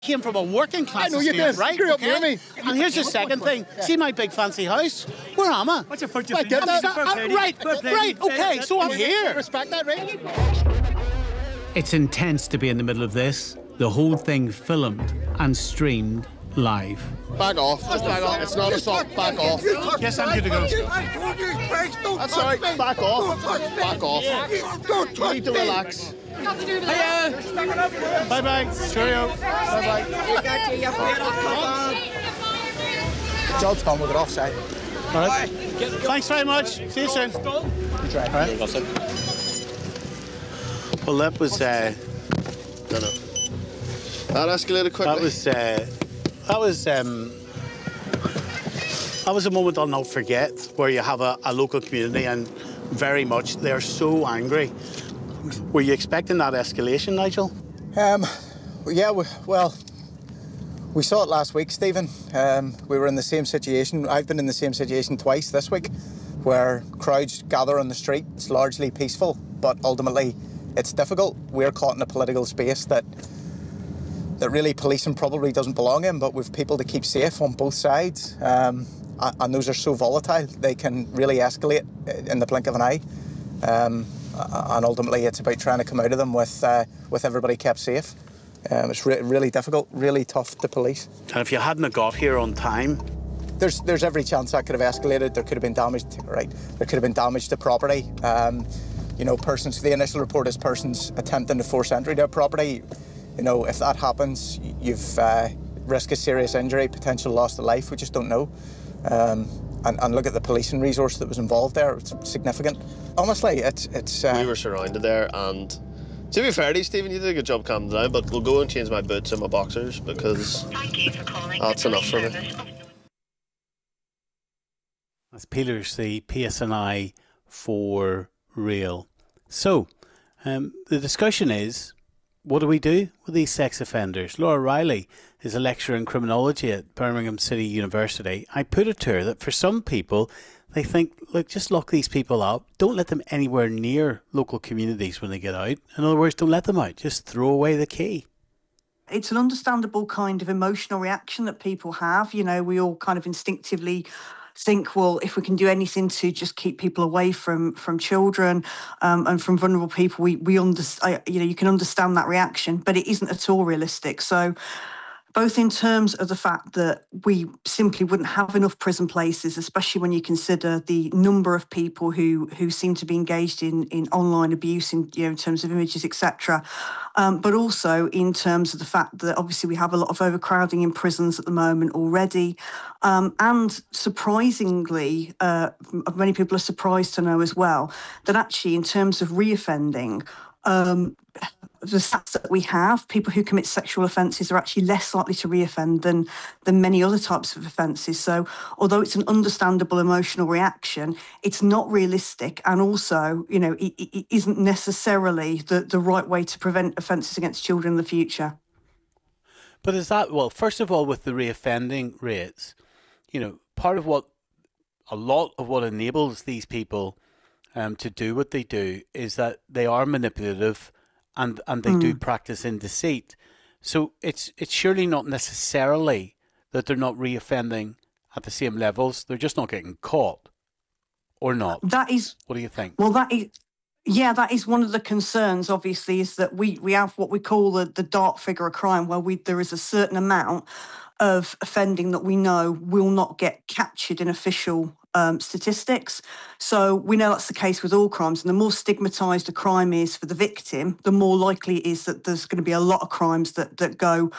came from a working class I know you estate, did. right? Grew up near me. And here's the second thing. See my big fancy house? Where am I? What's your first I get that. Right, okay, so I'm here. Respect that, right? It's intense to be in the middle of this. The whole thing filmed and streamed live. Back off. Just back off. It's not assault. Back off. Yes, I'm good to go. That's all right. Back off. Back off. You need to relax. Bye-bye. Cheerio. Bye-bye. Job's done. We'll get offside. All right. Thanks very much. See you soon. All right. Well, that was... That escalated quickly. That was a moment I'll not forget, where you have a local community and very much they're so angry. Were you expecting that escalation, Nigel? Yeah, well, we saw it last week, Stephen. We were in the same situation. I've been in the same situation twice this week, where crowds gather on the street. It's largely peaceful, but ultimately it's difficult. We're caught in a political space that really policing probably doesn't belong in, but we've people to keep safe on both sides. And those are so volatile, they can really escalate in the blink of an eye. And ultimately it's about trying to come out of them with everybody kept safe. It's really difficult, really tough to police. And if you hadn't have got here on time? There's every chance that could have escalated. There could have been damage, right? There could have been damage to property. You know, the initial report is persons attempting to force entry to a property. You know, if that happens, you've risk of serious injury, potential loss of life. We just don't know. And look at the policing resource that was involved there. It's significant. Honestly, it's. We were surrounded there, and to be fair to you, Stephen, you did a good job calming down. But we'll go and change my boots and my boxers because that's enough for me. That's Peter's the PSNI for real. So, the discussion is, what do we do with these sex offenders? Laura Riley is a lecturer in criminology at Birmingham City University. I put it to her that for some people, they think, look, just lock these people up. Don't let them anywhere near local communities when they get out. In other words, don't let them out. Just throw away the key. It's an understandable kind of emotional reaction that people have. You know, we all kind of instinctively think, well, if we can do anything to just keep people away from children and from vulnerable people, we understand. You know, you can understand that reaction, but it isn't at all realistic. So, both in terms of the fact that we simply wouldn't have enough prison places, especially when you consider the number of people who seem to be engaged in online abuse, in terms of images, etc. But also in terms of the fact that obviously we have a lot of overcrowding in prisons at the moment already. And surprisingly, many people are surprised to know as well that actually in terms of reoffending, the stats that we have, people who commit sexual offences are actually less likely to reoffend than many other types of offences. So although it's an understandable emotional reaction, it's not realistic, and also, it isn't necessarily the right way to prevent offences against children in the future. But is that, well, first of all, with the reoffending rates, part of a lot of what enables these people to do what they do is that they are manipulative and they do practice in deceit. So it's surely not necessarily that they're not reoffending at the same levels. They're just not getting caught, or not. That is. What do you think? Well, that is one of the concerns, obviously, is that we have what we call the dark figure of crime, where there is a certain amount of offending that we know will not get captured in official statistics. So we know that's the case with all crimes, and the more stigmatised a crime is for the victim, the more likely it is that there's going to be a lot of crimes that go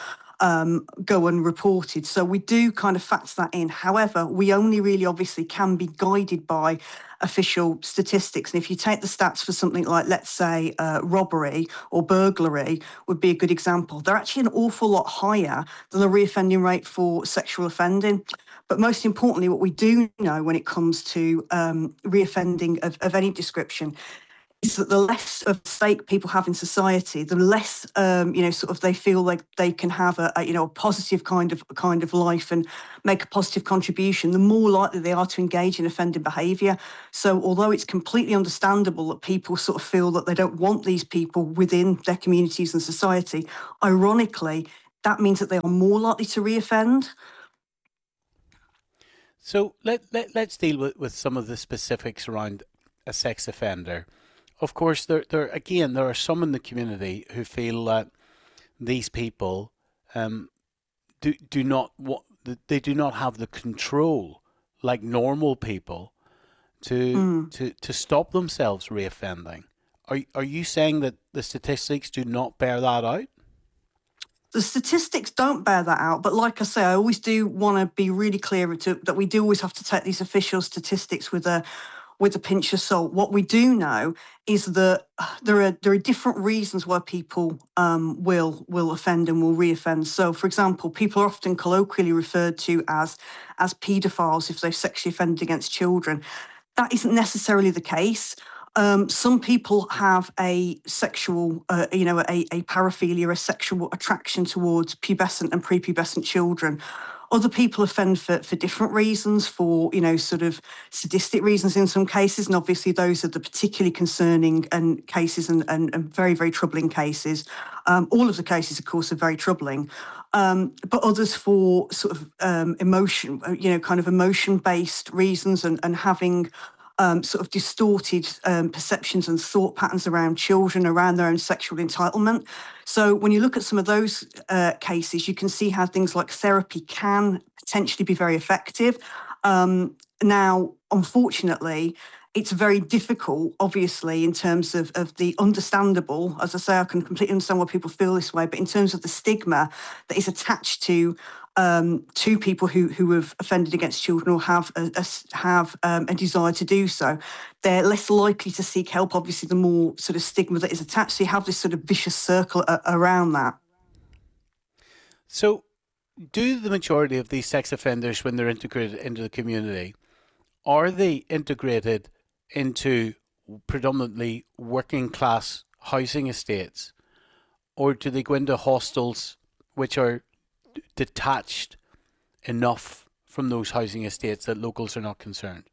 unreported. So we do kind of factor that in. However, we only really obviously can be guided by official statistics. And if you take the stats for something like, let's say, robbery or burglary would be a good example, they're actually an awful lot higher than the reoffending rate for sexual offending. But most importantly, what we do know when it comes to reoffending of any description is that the less of stake people have in society, the less, they feel like they can have a positive kind of life and make a positive contribution, the more likely they are to engage in offending behaviour. So although it's completely understandable that people sort of feel that they don't want these people within their communities and society, ironically, that means that they are more likely to reoffend. So let's deal with some of the specifics around a sex offender. Of course, there are some in the community who feel that these people do not they do not have the control like normal people to stop themselves reoffending. Are you saying that the statistics do not bear that out? The statistics don't bear that out, but like I say, I always do want to be really clear that we do always have to take these official statistics with a pinch of salt. What we do know is that there are different reasons why people will offend and will reoffend. So, for example, people are often colloquially referred to as paedophiles if they've sexually offended against children. That isn't necessarily the case. Some people have a sexual, a paraphilia, a sexual attraction towards pubescent and prepubescent children. Other people offend for different reasons, for, sort of sadistic reasons in some cases. And obviously those are the particularly concerning cases and very, very troubling cases. All of the cases, of course, are very troubling. But others for sort of emotion, kind of emotion-based reasons and having sort of distorted perceptions and thought patterns around children, around their own sexual entitlement. So when you look at some of those cases, you can see how things like therapy can potentially be very effective. Now, unfortunately, it's very difficult, obviously, in terms of the understandable. As I say, I can completely understand why people feel this way, but in terms of the stigma that is attached to people who have offended against children or have a desire to do so, they're less likely to seek help. Obviously, the more sort of stigma that is attached, so you have this sort of vicious circle around that. So, do the majority of these sex offenders, when they're integrated into the community, are they integrated into predominantly working class housing estates, or do they go into hostels which are detached enough from those housing estates that locals are not concerned?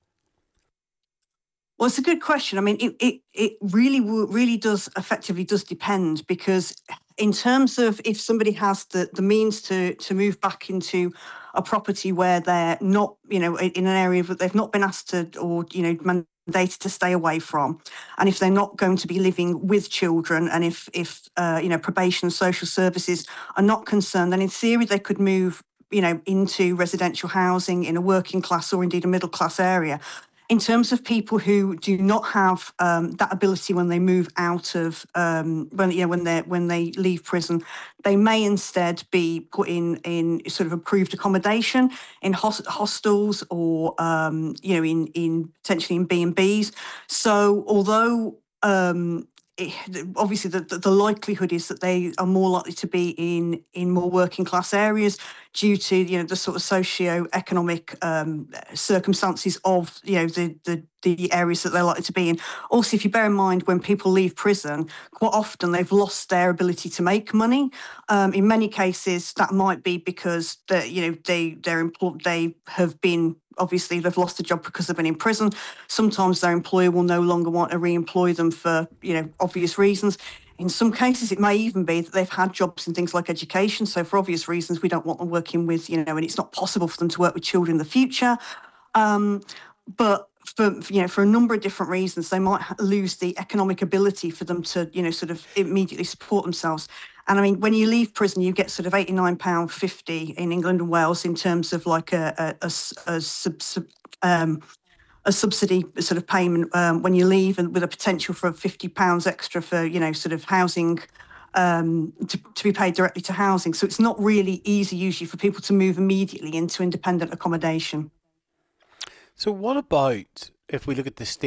Well, it's a good question. I mean, it really does effectively does depend, because in terms of if somebody has the means to move back into a property where they're not, in an area that they've not been asked to, or, mandated to stay away from, and if they're not going to be living with children, and if probation and social services are not concerned, then in theory they could move, into residential housing in a working class or indeed a middle class area. In terms of people who do not have that ability when they move out of when they leave prison, they may instead be put in sort of approved accommodation in hostels or in potentially in B&Bs. So although obviously the likelihood is that they are more likely to be in more working class areas due to the sort of socio-economic circumstances of the areas that they're likely to be in. Also, if you bear in mind, when people leave prison, quite often they've lost their ability to make money. In many cases, that might be because they have been, obviously they've lost a job because they've been in prison. Sometimes their employer will no longer want to re-employ them for obvious reasons. In some cases, it may even be that they've had jobs in things like education. So for obvious reasons, we don't want them working with, and it's not possible for them to work with children in the future. But for a number of different reasons, they might lose the economic ability for them to, sort of immediately support themselves. And I mean, when you leave prison, you get sort of £89.50 in England and Wales in terms of like a subsidy sort of payment when you leave, and with a potential for £50 extra for, sort of housing to be paid directly to housing. So it's not really easy usually for people to move immediately into independent accommodation. So what about if we look at the state